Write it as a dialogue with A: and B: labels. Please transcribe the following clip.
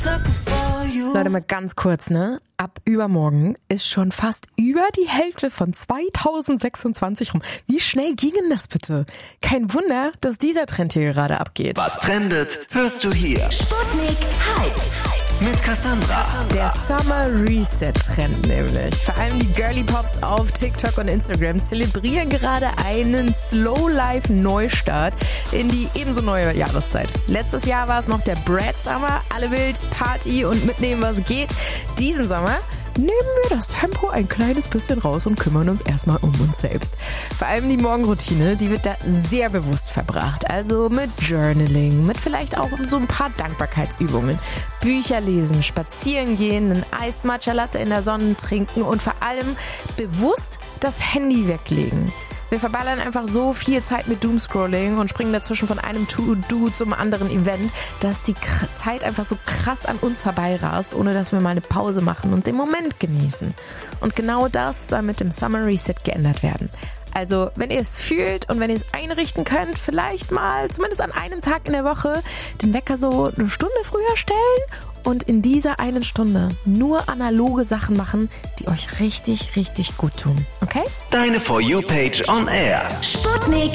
A: Leute, mal ganz kurz, ne? Ab übermorgen ist schon fast über die Hälfte von 2026 rum. Wie schnell ging denn das bitte? Kein Wunder, dass dieser Trend hier gerade abgeht.
B: Was trendet, hörst du hier.
C: Sputnik Hyped.
B: Mit Cassandra.
A: Der Summer Reset Trend nämlich. Vor allem die Girly Pops auf TikTok und Instagram zelebrieren gerade einen Slow Life Neustart in die ebenso neue Jahreszeit. Letztes Jahr war es noch der Brat Summer, alle wild, Party und mitnehmen, was geht. Diesen Sommer nehmen wir das Tempo ein kleines bisschen raus und kümmern uns erstmal um uns selbst. Vor allem die Morgenroutine, die wird da sehr bewusst verbracht. Also mit Journaling, mit vielleicht auch so ein paar Dankbarkeitsübungen. Bücher lesen, spazieren gehen, einen Iced Matcha Latte in der Sonne trinken und vor allem bewusst das Handy weglegen. Wir verballern einfach so viel Zeit mit Doomscrolling und springen dazwischen von einem To-Do zum anderen Event, dass die Zeit einfach so krass an uns vorbeirast, ohne dass wir mal eine Pause machen und den Moment genießen. Und genau das soll mit dem Summer Reset geändert werden. Also, wenn ihr es fühlt und wenn ihr es einrichten könnt, vielleicht mal, zumindest an einem Tag in der Woche, den Wecker so eine Stunde früher stellen und in dieser einen Stunde nur analoge Sachen machen, die euch richtig, richtig gut tun. Okay?
B: Deine For You Page on Air.
C: Sputnik